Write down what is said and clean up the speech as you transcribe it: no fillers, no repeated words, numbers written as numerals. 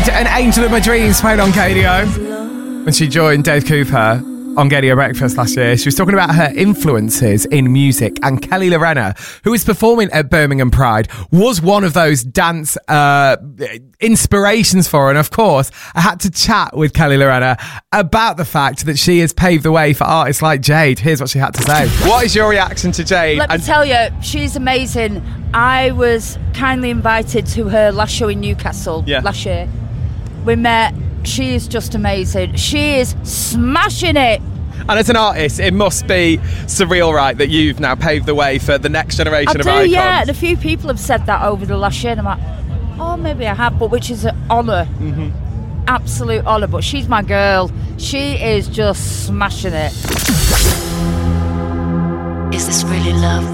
Jade, an angel of my dreams, played on KDO. When she joined Dave Cooper on KDO Breakfast last year, she was talking about her influences in music, and Kelly Lorena, who is performing at Birmingham Pride, was one of those dance inspirations for her. And of course, I had to chat with Kelly Lorena about the fact that she has paved the way for artists like Jade. Here's what she had to say. What is your reaction to Jade? Let me tell you, she's amazing. I was kindly invited to her last show in Newcastle last year. We met. She is just amazing. She is smashing it. And as an artist, it must be surreal, right, that you've now paved the way for the next generation of icons. Yeah, and a few people have said that over the last year, and I'm like, oh, maybe I have, but which is an honour. Mm-hmm. Absolute honour. But she's my girl. She is just smashing it. Is this really love?